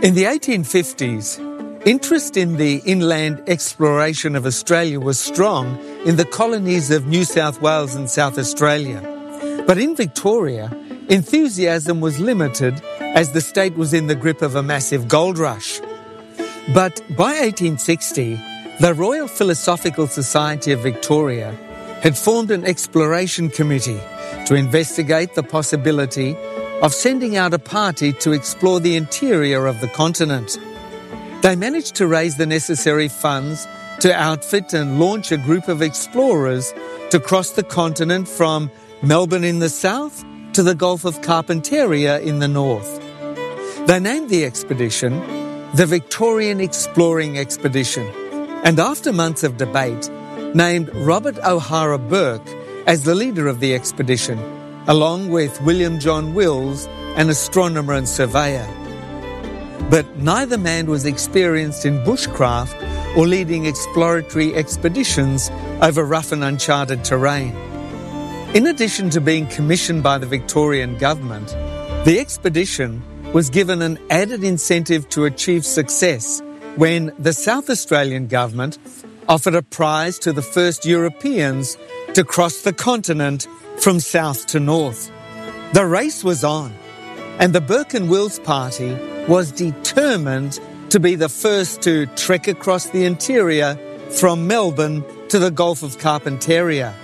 In the 1850s, interest in the inland exploration of Australia was strong in the colonies of New South Wales and South Australia. But in Victoria, enthusiasm was limited as the state was in the grip of a massive gold rush. But by 1860, the Royal Philosophical Society of Victoria had formed an exploration committee to investigate the possibility of sending out a party to explore the interior of the continent. They managed to raise the necessary funds to outfit and launch a group of explorers to cross the continent from Melbourne in the south to the Gulf of Carpentaria in the north. They named the expedition the Victorian Exploring Expedition, and after months of debate, named Robert O'Hara Burke as the leader of the expedition, along with William John Wills, an astronomer and surveyor. But neither man was experienced in bushcraft or leading exploratory expeditions over rough and uncharted terrain. In addition to being commissioned by the Victorian government, the expedition was given an added incentive to achieve success when the South Australian government offered a prize to the first Europeans to cross the continent from south to north. The race was on, and the Burke and Wills party was determined to be the first to trek across the interior from Melbourne to the Gulf of Carpentaria.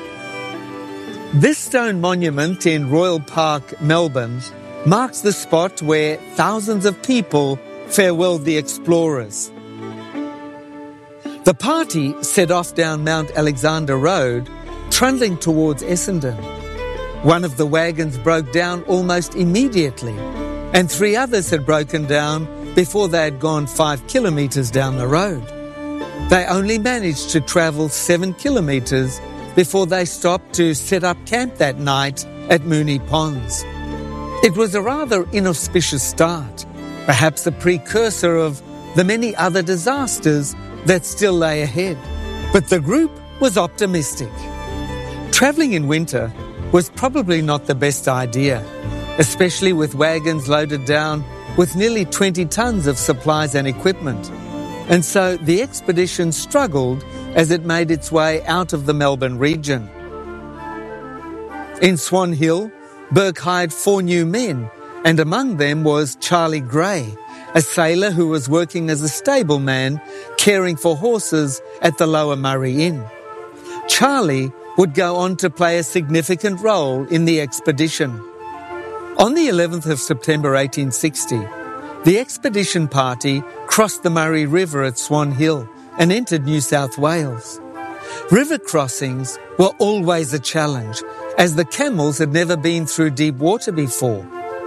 This stone monument in Royal Park, Melbourne, marks the spot where thousands of people farewelled the explorers. The party set off down Mount Alexander Road, trundling towards Essendon. One of the wagons broke down almost immediately, and 3 others had broken down before they had gone 5 kilometres down the road. They only managed to travel 7 kilometres before they stopped to set up camp that night at Moonee Ponds. It was a rather inauspicious start, perhaps a precursor of the many other disasters that still lay ahead. But the group was optimistic. Travelling in winter was probably not the best idea, especially with wagons loaded down with nearly 20 tons of supplies and equipment. And so the expedition struggled as it made its way out of the Melbourne region. In Swan Hill, Burke hired 4 new men, and among them was Charlie Gray, a sailor who was working as a stableman caring for horses at the Lower Murray Inn. Charlie would go on to play a significant role in the expedition. On the 11th of September 1860, the expedition party crossed the Murray River at Swan Hill and entered New South Wales. River crossings were always a challenge, as the camels had never been through deep water before.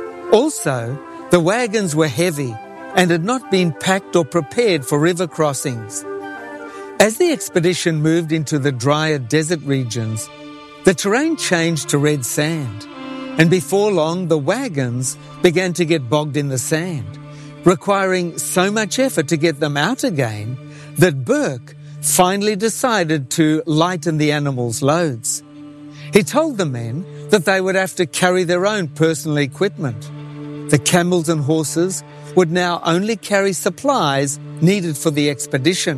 Also, the wagons were heavy and had not been packed or prepared for river crossings. As the expedition moved into the drier desert regions, the terrain changed to red sand, and before long the wagons began to get bogged in the sand, requiring so much effort to get them out again that Burke finally decided to lighten the animals' loads. He told the men that they would have to carry their own personal equipment. The camels and horses would now only carry supplies needed for the expedition.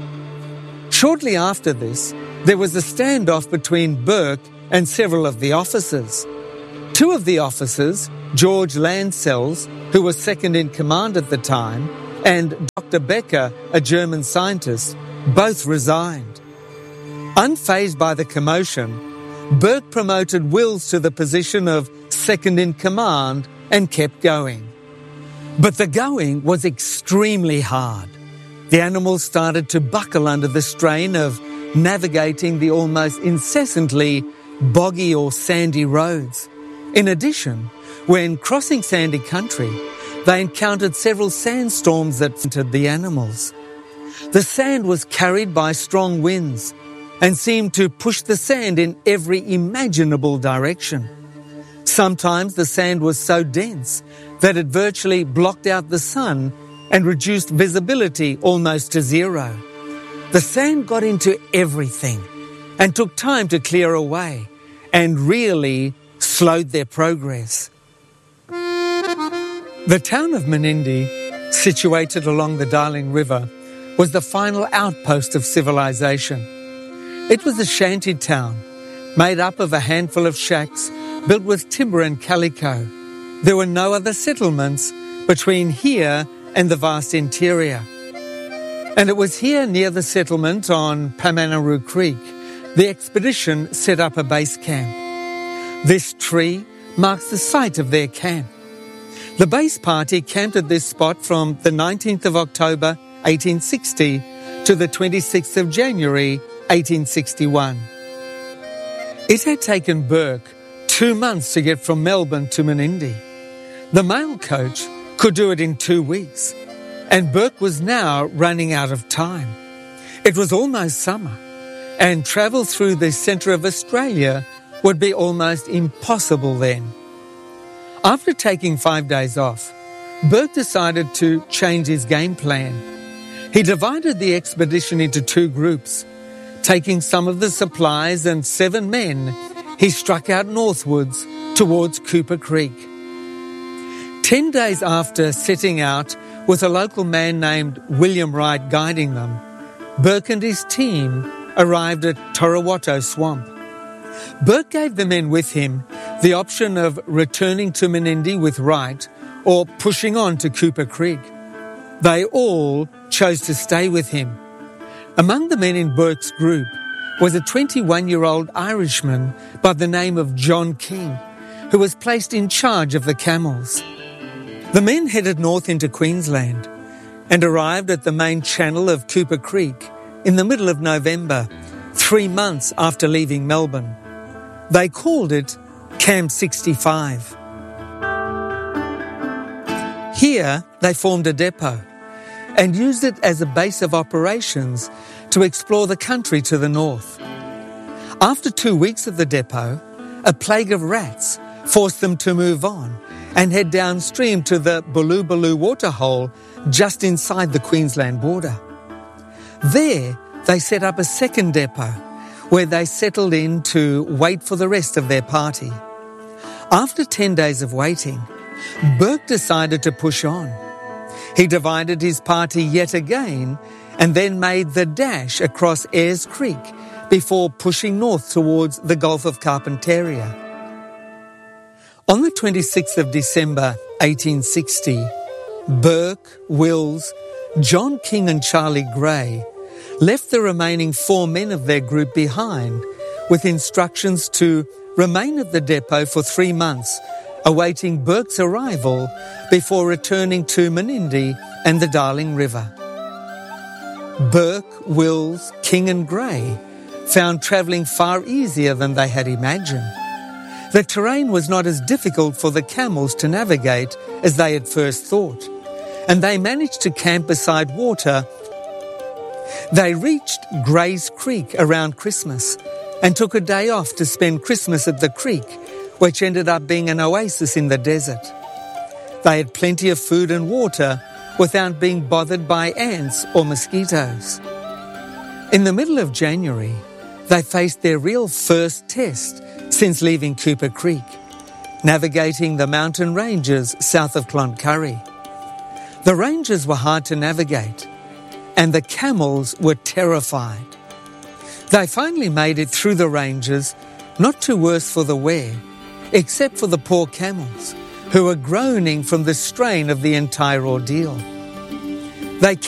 Shortly after this, there was a standoff between Burke and several of the officers. 2 of the officers, George Landsells, who was second in command at the time, and Dr. Becker, a German scientist, both resigned. Unfazed by the commotion, Burke promoted Wills to the position of second in command and kept going. But the going was extremely hard. The animals started to buckle under the strain of navigating the almost incessantly boggy or sandy roads. In addition, when crossing sandy country, they encountered several sandstorms that entered the animals. The sand was carried by strong winds and seemed to push the sand in every imaginable direction. Sometimes the sand was so dense that it virtually blocked out the sun and reduced visibility almost to zero. The sand got into everything and took time to clear away and really slowed their progress. The town of Menindee situated along the Darling River, was the final outpost of civilization. It was a shanty town, made up of a handful of shacks built with timber and calico. There were no other settlements between here and the vast interior. And it was here near the settlement on Pamanaroo Creek, the expedition set up a base camp. This tree marks the site of their camp. The base party camped at this spot from the 19th of October 1860 to the 26th of January 1861. It had taken Burke 2 months to get from Melbourne to Menindee. The mail coach could do it in 2 weeks, and Burke was now running out of time. It was almost summer, and travel through the centre of Australia would be almost impossible then. After taking 5 days off, Burke decided to change his game plan. He divided the expedition into 2 groups. Taking some of the supplies and 7 men, he struck out northwards towards Cooper Creek. 10 days after setting out, with a local man named William Wright guiding them, Burke and his team arrived at Torrawatto Swamp. Burke gave the men with him the option of returning to Menindee with Wright or pushing on to Cooper Creek. They all chose to stay with him. Among the men in Burke's group was a 21-year-old Irishman by the name of John King, who was placed in charge of the camels. The men headed north into Queensland and arrived at the main channel of Cooper Creek in the middle of November, 3 months after leaving Melbourne. They called it Camp 65. Here they formed a depot and used it as a base of operations to explore the country to the north. After 2 weeks of the depot, a plague of rats forced them to move on and head downstream to the Bulu waterhole just inside the Queensland border. There, they set up a second depot where they settled in to wait for the rest of their party. After 10 days of waiting, Burke decided to push on. He divided his party yet again and then made the dash across Ayers Creek before pushing north towards the Gulf of Carpentaria. On the 26th of December 1860, Burke, Wills, John King and Charlie Gray left the remaining 4 men of their group behind with instructions to remain at the depot for 3 months, awaiting Burke's arrival before returning to Menindee and the Darling River. Burke, Wills, King and Gray found travelling far easier than they had imagined. The terrain was not as difficult for the camels to navigate as they had first thought, and they managed to camp beside water. They reached Gray's Creek around Christmas and took a day off to spend Christmas at the creek, which ended up being an oasis in the desert. They had plenty of food and water without being bothered by ants or mosquitoes. In the middle of January, they faced their real first test since leaving Cooper Creek, navigating the mountain ranges south of Cloncurry. The ranges were hard to navigate, and the camels were terrified. They finally made it through the ranges, not too worse for the wear, except for the poor camels, who were groaning from the strain of the entire ordeal. They